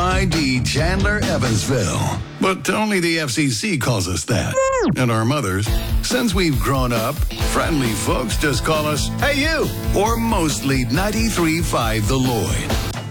ID Chandler Evansville. But only the FCC calls us that. And our mothers, since we've grown up, friendly folks just call us, "Hey you," or mostly 93.5 The Lloyd.